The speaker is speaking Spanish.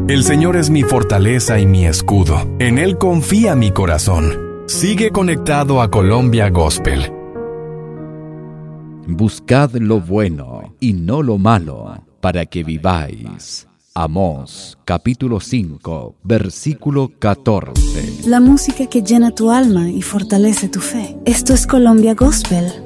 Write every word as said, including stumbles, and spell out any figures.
El Señor es mi fortaleza y mi escudo. En Él confía mi corazón. Sigue conectado a Colombia Gospel. Buscad lo bueno y no lo malo, para que viváis. Amós, capítulo cinco, versículo catorce. La música que llena tu alma y fortalece tu fe. Esto es Colombia Gospel.